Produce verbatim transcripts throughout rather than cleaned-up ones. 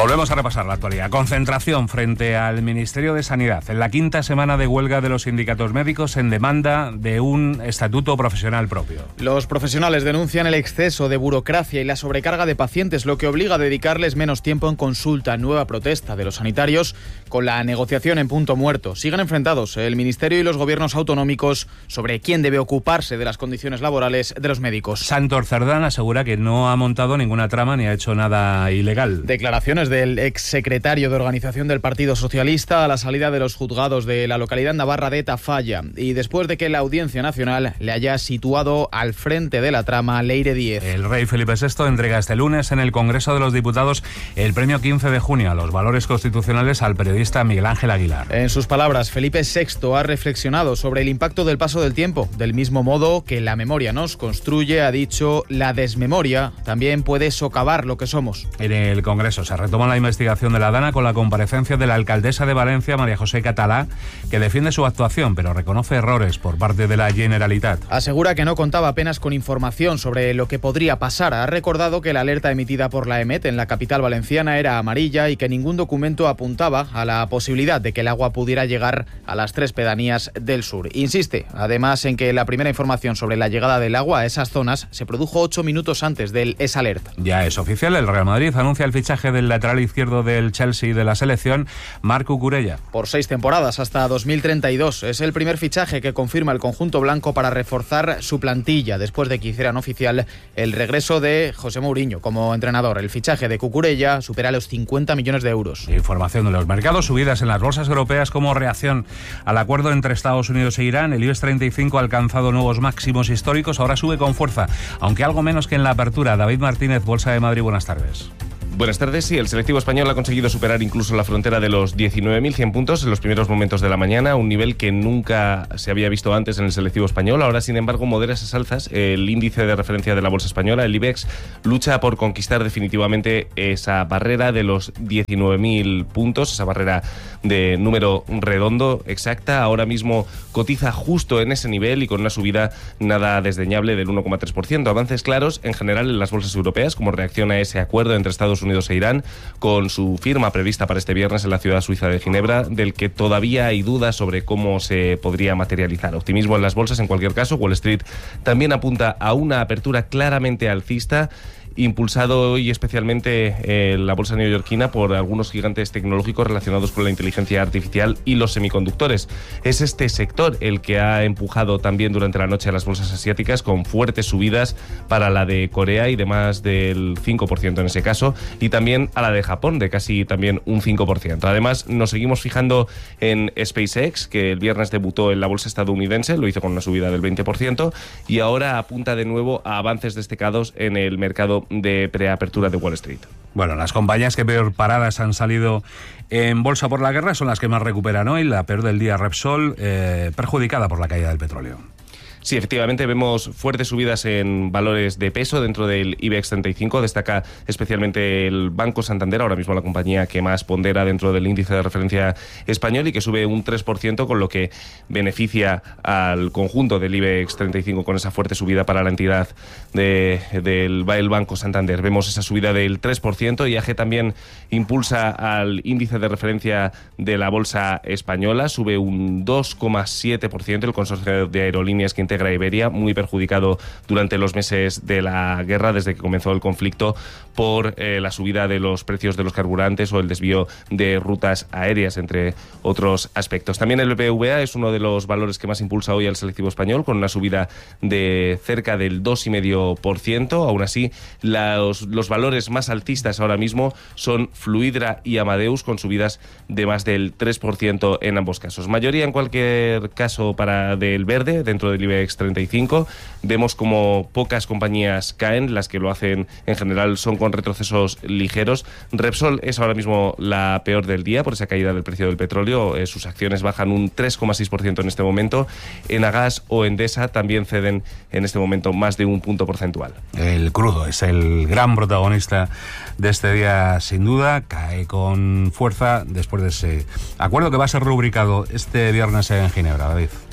Volvemos a repasar la actualidad. Concentración frente al Ministerio de Sanidad en la quinta semana de huelga de los sindicatos médicos en demanda de un estatuto profesional propio. Los profesionales denuncian el exceso de burocracia y la sobrecarga de pacientes, lo que obliga a dedicarles menos tiempo en consulta. Nueva protesta de los sanitarios con la negociación en punto muerto. Siguen enfrentados el Ministerio y los gobiernos autonómicos sobre quién debe ocuparse de las condiciones laborales de los médicos. Santos Cerdán asegura que no ha montado ninguna trama ni ha hecho nada ilegal. Declaraciones del exsecretario de Organización del Partido Socialista a la salida de los juzgados de la localidad navarra de Tafalla y después de que la Audiencia Nacional le haya situado al frente de la trama Leire Díez. El rey Felipe sexto entrega este lunes en el Congreso de los Diputados el premio quince de junio a los valores constitucionales al periodista Miguel Ángel Aguilar. En sus palabras, Felipe sexto ha reflexionado sobre el impacto del paso del tiempo. Del mismo modo que la memoria nos construye, ha dicho, la desmemoria también puede socavar lo que somos. En el Congreso se retoma la investigación de la Dana con la comparecencia de la alcaldesa de Valencia, María José Catalá, que defiende su actuación, pero reconoce errores por parte de la Generalitat. Asegura que no contaba apenas con información sobre lo que podría pasar. Ha recordado que la alerta emitida por la EMET en la capital valenciana era amarilla y que ningún documento apuntaba a la posibilidad de que el agua pudiera llegar a las tres pedanías del sur. Insiste, además, en que la primera información sobre la llegada del agua a esas zonas se produjo ocho minutos antes del Es Alert. Ya es oficial, el Real Madrid anuncia el fichaje del lateral izquierdo del Chelsea y de la selección, Marc Cucurella. Por seis temporadas hasta dos mil treinta y dos. Es el primer fichaje que confirma el conjunto blanco para reforzar su plantilla después de que hicieran oficial el regreso de José Mourinho como entrenador. El fichaje de Cucurella supera los cincuenta millones de euros. Información de los mercados, subidas en las bolsas europeas como reacción al acuerdo entre Estados Unidos e Irán. El IBEX treinta y cinco ha alcanzado nuevos máximos históricos, ahora sube con fuerza, aunque algo menos que en la apertura. David Martínez, Bolsa de Madrid, buenas tardes. Buenas tardes. Sí, el selectivo español ha conseguido superar incluso la frontera de los diecinueve mil cien puntos en los primeros momentos de la mañana, un nivel que nunca se había visto antes en el selectivo español. Ahora, sin embargo, modera esas alzas. El índice de referencia de la bolsa española, el IBEX, lucha por conquistar definitivamente esa barrera de los diecinueve mil puntos, esa barrera de número redondo exacta. Ahora mismo cotiza justo en ese nivel y con una subida nada desdeñable del uno coma tres por ciento. Avances claros en general en las bolsas europeas como reacción a ese acuerdo entre Estados Unidos e Irán, con su firma prevista para este viernes en la ciudad suiza de Ginebra, del que todavía hay dudas sobre cómo se podría materializar. Optimismo en las bolsas, en cualquier caso. Wall Street también apunta a una apertura claramente alcista, impulsado hoy especialmente eh, la bolsa neoyorquina por algunos gigantes tecnológicos relacionados con la inteligencia artificial y los semiconductores. Es este sector el que ha empujado también durante la noche a las bolsas asiáticas, con fuertes subidas para la de Corea y de más del cinco por ciento en ese caso, y también a la de Japón de casi también un cinco por ciento. Además, nos seguimos fijando en SpaceX, que el viernes debutó en la bolsa estadounidense, lo hizo con una subida del veinte por ciento y ahora apunta de nuevo a avances destacados en el mercado de preapertura de Wall Street. Bueno, las compañías que peor paradas han salido en bolsa por la guerra son las que más recuperan hoy. La peor del día, Repsol, eh, perjudicada por la caída del petróleo. Sí, efectivamente vemos fuertes subidas en valores de peso dentro del IBEX treinta y cinco. Destaca especialmente el Banco Santander, ahora mismo la compañía que más pondera dentro del índice de referencia español y que sube un tres por ciento, con lo que beneficia al conjunto del IBEX treinta y cinco con esa fuerte subida para la entidad de, del el Banco Santander. Vemos esa subida del tres por ciento. I A G también impulsa al índice de referencia de la bolsa española, sube un dos coma siete por ciento. El consorcio de aerolíneas que integra Iberia, muy perjudicado durante los meses de la guerra, desde que comenzó el conflicto, por eh, la subida de los precios de los carburantes o el desvío de rutas aéreas, entre otros aspectos. También el B B V A es uno de los valores que más impulsa hoy al selectivo español, con una subida de cerca del dos coma cinco por ciento. Aún así, los, los valores más altistas ahora mismo son Fluidra y Amadeus, con subidas de más del tres por ciento en ambos casos. Mayoría, en cualquier caso, para del verde, dentro del IBEX treinta y cinco. Vemos como pocas compañías caen, las que lo hacen en general son con retrocesos ligeros. Repsol es ahora mismo la peor del día por esa caída del precio del petróleo. Eh, sus acciones bajan un tres coma seis por ciento en este momento. Enagas o Endesa también ceden en este momento más de un punto porcentual. El crudo es el gran protagonista de este día, sin duda. Cae con fuerza después de ese acuerdo que va a ser rubricado este viernes en Ginebra, David.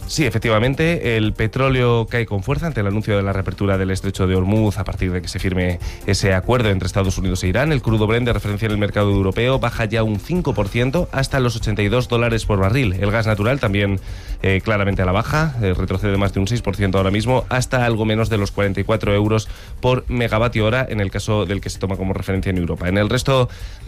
Sí, efectivamente, el petróleo cae con fuerza ante el anuncio de la reapertura del estrecho de Hormuz a partir de que se firme ese acuerdo entre Estados Unidos e Irán. El crudo Brent de referencia en el mercado europeo baja ya un cinco por ciento hasta los ochenta y dos dólares por barril. El gas natural también eh, claramente a la baja, eh, retrocede más de un seis por ciento ahora mismo hasta algo menos de los cuarenta y cuatro euros por megavatio hora en el caso del que se toma como referencia en Europa. En el resto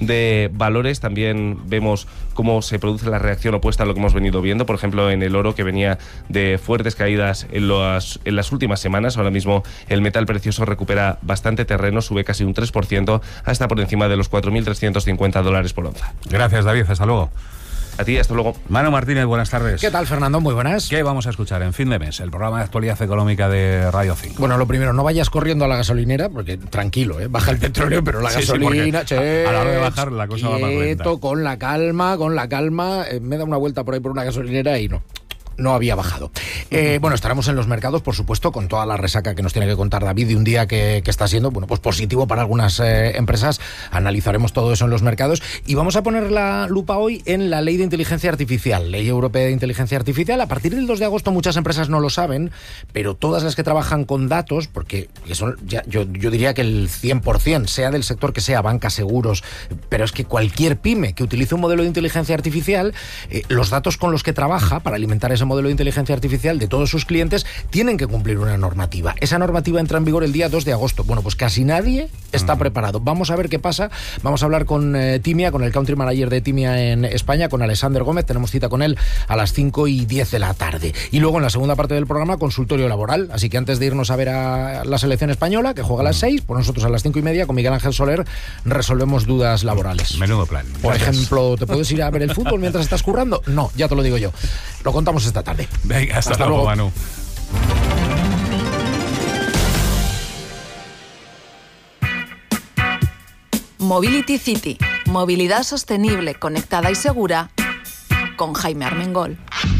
de valores también vemos cómo se produce la reacción opuesta a lo que hemos venido viendo, por ejemplo en el oro, que venía de fuertes caídas en, los, en las últimas semanas. Ahora mismo el metal precioso recupera bastante terreno, sube casi un tres por ciento hasta por encima de los cuatro mil trescientos cincuenta dólares por onza. Gracias, David, hasta luego. A ti, hasta luego. Manu Martínez, buenas tardes. ¿Qué tal, Fernando? Muy buenas. ¿Qué vamos a escuchar en Fin de Mes, el programa de actualidad económica de Radio cinco? Bueno, lo primero, no vayas corriendo a la gasolinera, porque tranquilo, ¿eh? Baja el petróleo, pero la sí, gasolina... Sí, a, a la hora de bajar la cosa quieto, va más lenta. Con la calma, con la calma. Eh, me he dado una vuelta por ahí por una gasolinera y no... no había bajado. Eh, bueno, estaremos en los mercados, por supuesto, con toda la resaca que nos tiene que contar David de un día que, que está siendo, bueno, pues positivo para algunas eh, empresas. Analizaremos todo eso en los mercados y vamos a poner la lupa hoy en la Ley de Inteligencia Artificial, Ley Europea de Inteligencia Artificial. A partir del dos de agosto muchas empresas no lo saben, pero todas las que trabajan con datos, porque son, ya, yo, yo diría que el cien por ciento, sea del sector que sea, banca, seguros, pero es que cualquier pyme que utilice un modelo de inteligencia artificial, eh, los datos con los que trabaja para alimentar ese modelo de inteligencia artificial de todos sus clientes tienen que cumplir una normativa. Esa normativa entra en vigor el día dos de agosto. Bueno, pues casi nadie está uh-huh. preparado. Vamos a ver qué pasa. Vamos a hablar con eh, Timia, con el country manager de Timia en España, con Alexander Gómez. Tenemos cita con él a las cinco y diez de la tarde. Y luego en la segunda parte del programa, consultorio laboral. Así que antes de irnos a ver a la selección española, que juega a las seis, por nosotros a las cinco y media, con Miguel Ángel Soler, resolvemos dudas laborales. Menudo plan. Por Gracias. ejemplo, ¿te puedes ir a ver el fútbol mientras estás currando? No, ya te lo digo yo. Lo contamos esta tarde. Venga, hasta, hasta luego, Manu. Mobility City, movilidad sostenible, conectada y segura, con Jaime Armengol.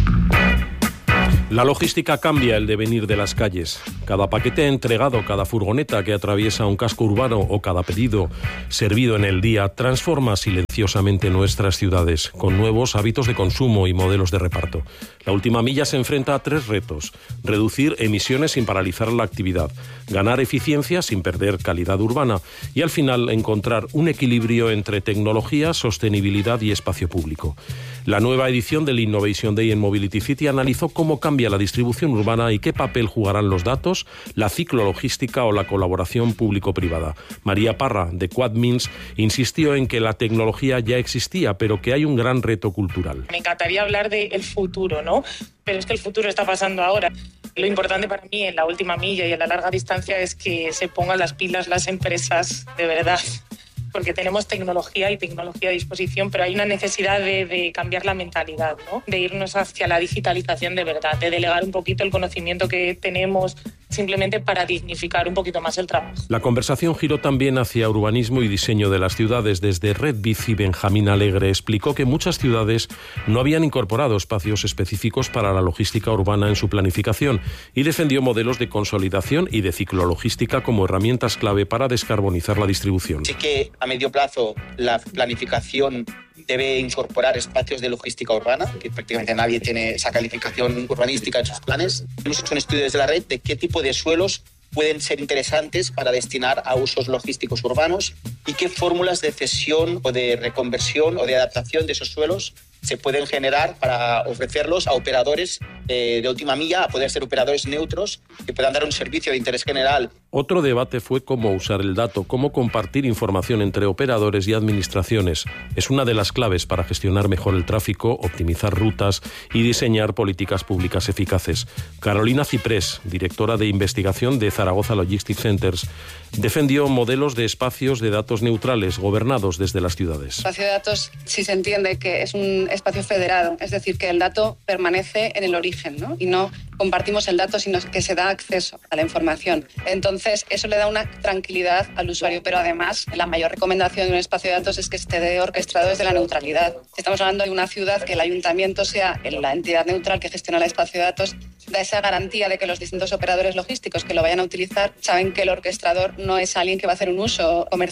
La logística cambia el devenir de las calles. Cada paquete entregado, cada furgoneta que atraviesa un casco urbano o cada pedido servido en el día transforma silenciosamente nuestras ciudades con nuevos hábitos de consumo y modelos de reparto. La última milla se enfrenta a tres retos: reducir emisiones sin paralizar la actividad, ganar eficiencia sin perder calidad urbana y al final encontrar un equilibrio entre tecnología, sostenibilidad y espacio público. La nueva edición del Innovation Day en Mobility City analizó cómo cambia la distribución urbana y qué papel jugarán los datos, la ciclologística o la colaboración público-privada. María Parra, de Quadmeans, insistió en que la tecnología ya existía, pero que hay un gran reto cultural. Me encantaría hablar del futuro, ¿no? Pero es que el futuro está pasando ahora. Lo importante para mí en la última milla y en la larga distancia es que se pongan las pilas las empresas de verdad. Porque tenemos tecnología y tecnología a disposición, pero hay una necesidad de, de cambiar la mentalidad, ¿no? De irnos hacia la digitalización de verdad, de delegar un poquito el conocimiento que tenemos simplemente para dignificar un poquito más el trabajo. La conversación giró también hacia urbanismo y diseño de las ciudades. Desde Red Bici, Benjamín Alegre explicó que muchas ciudades no habían incorporado espacios específicos para la logística urbana en su planificación y defendió modelos de consolidación y de ciclologística como herramientas clave para descarbonizar la distribución. Sí que a medio plazo la planificación debe incorporar espacios de logística urbana, que prácticamente nadie tiene esa calificación urbanística en sus planes. Hemos hecho un estudio desde la red de qué tipo de suelos pueden ser interesantes para destinar a usos logísticos urbanos y qué fórmulas de cesión o de reconversión o de adaptación de esos suelos se pueden generar para ofrecerlos a operadores eh, de última milla, a poder ser operadores neutros que puedan dar un servicio de interés general. Otro debate fue cómo usar el dato, cómo compartir información entre operadores y administraciones. Es una de las claves para gestionar mejor el tráfico, optimizar rutas y diseñar políticas públicas eficaces. Carolina Ciprés, directora de investigación de Zaragoza Logistics Centers, defendió modelos de espacios de datos neutrales, gobernados desde las ciudades. El espacio de datos, si se entiende que es un espacio federado, es decir, que el dato permanece en el origen, ¿no? Y no compartimos el dato, sino que se da acceso a la información. Entonces, eso le da una tranquilidad al usuario, pero además, la mayor recomendación de un espacio de datos es que esté orquestado desde la neutralidad. Si estamos hablando de una ciudad, que el ayuntamiento sea la entidad neutral que gestiona el espacio de datos, da esa garantía de que los distintos operadores logísticos que lo vayan a utilizar saben que el orquestador no es alguien que va a hacer un uso comercial.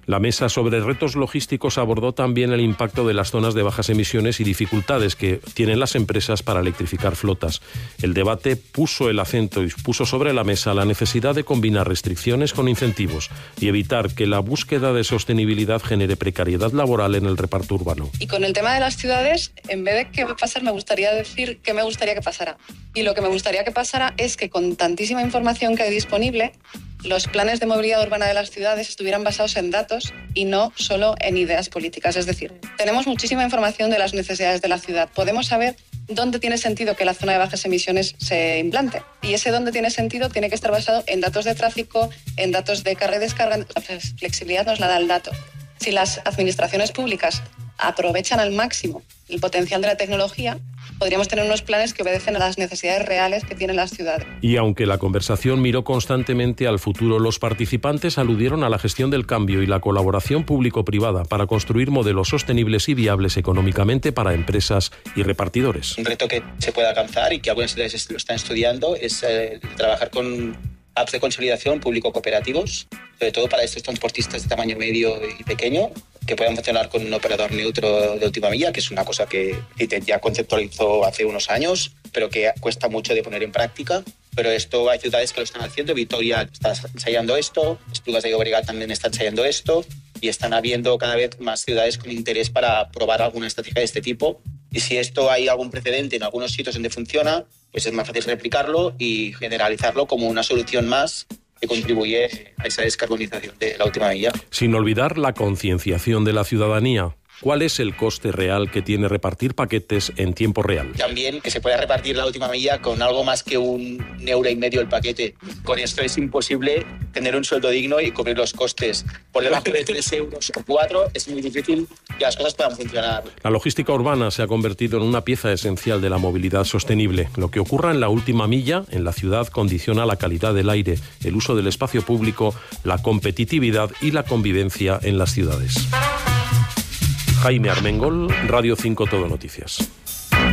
La mesa sobre retos logísticos abordó también el impacto de las zonas de bajas emisiones y dificultades que tienen las empresas para electrificar flotas. El debate puso el acento y puso sobre la mesa la necesidad de combinar restricciones con incentivos y evitar que la búsqueda de sostenibilidad genere precariedad laboral en el reparto urbano. Y con el tema de las ciudades, en vez de qué va a pasar, me gustaría decir qué me gustaría que pasara. Y lo que me gustaría que pasara es que con tantísima información que hay disponible, los planes de movilidad urbana de las ciudades estuvieran basados en datos y no solo en ideas políticas. Es decir, tenemos muchísima información de las necesidades de la ciudad. Podemos saber dónde tiene sentido que la zona de bajas emisiones se implante. Y ese dónde tiene sentido tiene que estar basado en datos de tráfico, en datos de carga y descarga. La flexibilidad nos la da el dato. Si las administraciones públicas aprovechan al máximo el potencial de la tecnología, podríamos tener unos planes que obedecen a las necesidades reales que tienen las ciudades. Y aunque la conversación miró constantemente al futuro, los participantes aludieron a la gestión del cambio y la colaboración público-privada para construir modelos sostenibles y viables económicamente para empresas y repartidores. Un reto que se puede alcanzar y que algunas ciudades lo están estudiando es eh, trabajar con apps de consolidación público-cooperativos, sobre todo para estos transportistas de tamaño medio y pequeño, que puedan funcionar con un operador neutro de última milla, que es una cosa que C I T E ya conceptualizó hace unos años, pero que cuesta mucho de poner en práctica. Pero esto hay ciudades que lo están haciendo. Vitoria está ensayando esto, Esplugas de Llobregat también está ensayando esto, y están habiendo cada vez más ciudades con interés para probar alguna estrategia de este tipo. Y si esto hay algún precedente en algunos sitios donde funciona, pues es más fácil replicarlo y generalizarlo como una solución más que contribuye a esa descarbonización de la última milla. Sin olvidar la concienciación de la ciudadanía. ¿Cuál es el coste real que tiene repartir paquetes en tiempo real? También que se pueda repartir la última milla con algo más que un euro y medio el paquete. Con esto es imposible tener un sueldo digno y cubrir los costes. Por debajo de tres euros o cuatro es muy difícil que las cosas puedan funcionar. La logística urbana se ha convertido en una pieza esencial de la movilidad sostenible. Lo que ocurra en la última milla en la ciudad condiciona la calidad del aire, el uso del espacio público, la competitividad y la convivencia en las ciudades. Jaime Armengol, Radio cinco Todo Noticias.